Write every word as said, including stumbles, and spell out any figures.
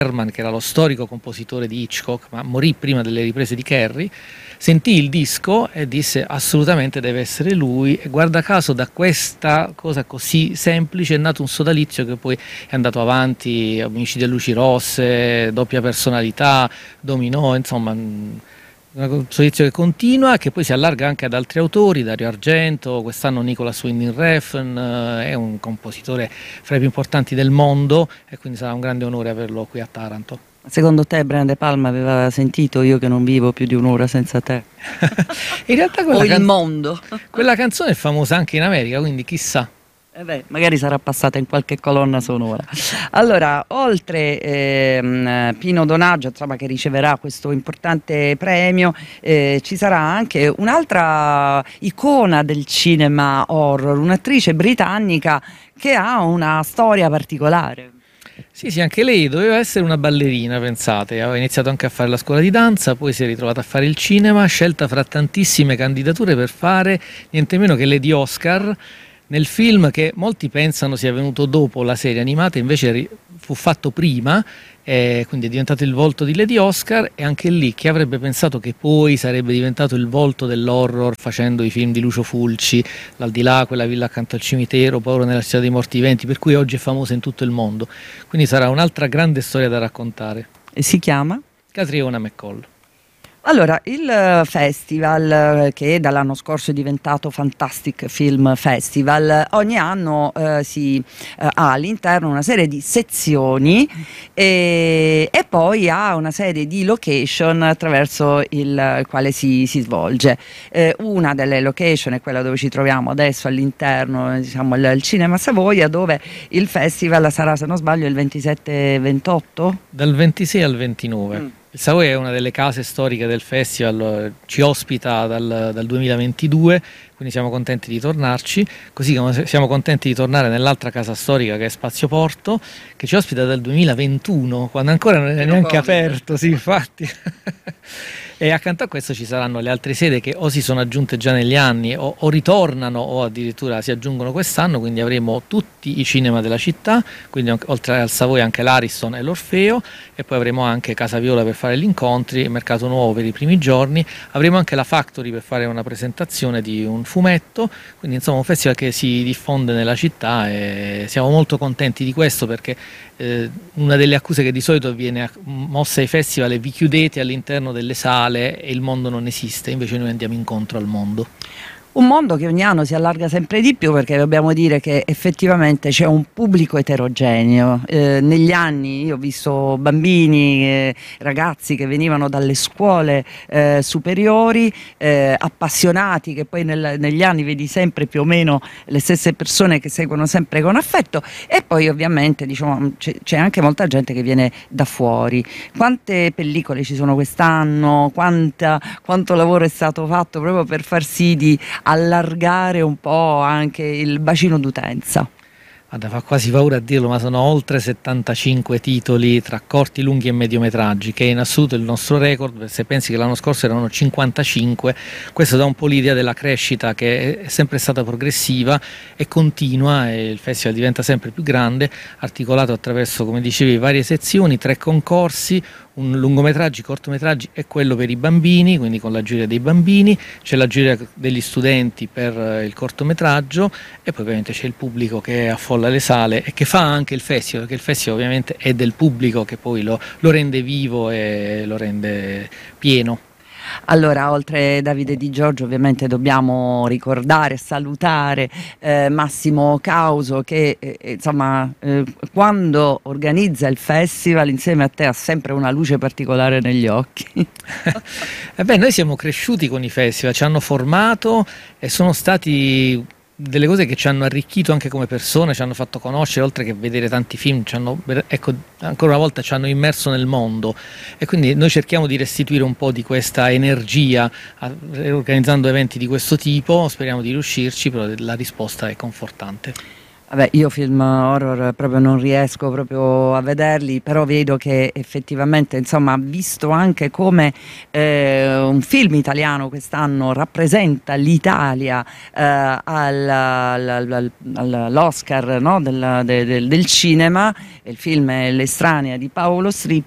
Herman, che era lo storico compositore di Hitchcock, ma morì prima delle riprese di Carrie, sentì il disco e disse assolutamente deve essere lui, e guarda caso da questa cosa così semplice è nato un sodalizio che poi è andato avanti, Omicidi a luci rosse, Doppia personalità, Dominò, insomma un sodalizio che continua, che poi si allarga anche ad altri autori, Dario Argento, quest'anno Nicolas Winding Refn, eh, è un compositore fra i più importanti del mondo e quindi sarà un grande onore averlo qui a Taranto. Secondo te Brian De Palma aveva sentito Io che non vivo più di un'ora senza te? In realtà quella, o il can- mondo? quella canzone è famosa anche in America, quindi chissà. Eh beh, magari sarà passata in qualche colonna sonora. Allora, oltre ehm, Pino Donaggio, insomma, che riceverà questo importante premio, eh, ci sarà anche un'altra icona del cinema horror, un'attrice britannica che ha una storia particolare. Sì, sì, anche lei doveva essere una ballerina, pensate, aveva iniziato anche a fare la scuola di danza, poi si è ritrovata a fare il cinema, scelta fra tantissime candidature per fare niente meno che Lady Oscar, nel film che molti pensano sia venuto dopo la serie animata, invece fu fatto prima, eh, quindi è diventato il volto di Lady Oscar, e anche lì chi avrebbe pensato che poi sarebbe diventato il volto dell'horror facendo i film di Lucio Fulci, L'Aldilà, Quella villa accanto al cimitero, Paura nella città dei morti viventi, per cui oggi è famosa in tutto il mondo, quindi sarà un'altra grande storia da raccontare. E si chiama? Catriona McCall. Allora, il festival, che dall'anno scorso è diventato Fantastic Film Festival, ogni anno eh, si eh, ha all'interno una serie di sezioni e, e poi ha una serie di location attraverso il quale si, si svolge. Eh, una delle location è quella dove ci troviamo adesso all'interno, diciamo il, il Cinema Savoia, dove il festival sarà, se non sbaglio, il ventisette ventotto? Dal ventisei al ventinove. Mm. Il Savoia è una delle case storiche del festival, ci ospita dal, dal duemilaventidue, quindi siamo contenti di tornarci, così come siamo contenti di tornare nell'altra casa storica che è Spazio Porto, che ci ospita dal duemilaventuno, quando ancora non è neanche aperto, sì, infatti. E accanto a questo ci saranno le altre sedi che o si sono aggiunte già negli anni o, o ritornano o addirittura si aggiungono quest'anno, quindi avremo tutti i cinema della città, quindi oltre al Savoia anche l'Ariston e l'Orfeo, e poi avremo anche Casa Viola per fare gli incontri, Mercato Nuovo per i primi giorni, avremo anche la Factory per fare una presentazione di un fumetto, quindi insomma un festival che si diffonde nella città e siamo molto contenti di questo, perché eh, una delle accuse che di solito viene mossa ai festival è: vi chiudete all'interno delle sale e il mondo non esiste, invece noi andiamo incontro al mondo. Un mondo che ogni anno si allarga sempre di più, perché dobbiamo dire che effettivamente c'è un pubblico eterogeneo. Eh, negli anni io ho visto bambini, eh, ragazzi che venivano dalle scuole eh, superiori, eh, appassionati, che poi nel, negli anni vedi sempre più o meno le stesse persone che seguono sempre con affetto, e poi ovviamente diciamo, c'è anche molta gente che viene da fuori. Quante pellicole ci sono quest'anno? Quanta, quanto lavoro è stato fatto proprio per far sì di allargare un po' anche il bacino d'utenza? Guarda, fa quasi paura a dirlo, ma sono oltre settantacinque titoli tra corti, lunghi e mediometraggi, che è in assoluto il nostro record. Se pensi che l'anno scorso erano cinquantacinque, questo dà un po' l'idea della crescita che è sempre stata progressiva e continua, e il festival diventa sempre più grande, articolato attraverso, come dicevi, varie sezioni, tre concorsi, un lungometraggi, cortometraggi e quello per i bambini, quindi con la giuria dei bambini, c'è la giuria degli studenti per il cortometraggio e poi ovviamente c'è il pubblico che affolla le sale e che fa anche il festival, perché il festival ovviamente è del pubblico che poi lo, lo rende vivo e lo rende pieno. Allora, oltre Davide Di Giorgio, ovviamente dobbiamo ricordare e salutare eh, Massimo Causo, che eh, insomma eh, quando organizza il festival insieme a te ha sempre una luce particolare negli occhi. Eh beh, noi siamo cresciuti con i festival, ci hanno formato e sono stati delle cose che ci hanno arricchito anche come persone, ci hanno fatto conoscere, oltre che vedere tanti film, ci hanno, ecco, ancora una volta ci hanno immerso nel mondo, e quindi noi cerchiamo di restituire un po' di questa energia organizzando eventi di questo tipo. Speriamo di riuscirci, però la risposta è confortante. Vabbè, io film horror proprio non riesco proprio a vederli, però vedo che effettivamente, insomma, visto anche come eh, un film italiano quest'anno rappresenta l'Italia eh, al- al- al- al- all'Oscar, no, del, de- del- del cinema, il film è L'estranea di Paolo Strippo.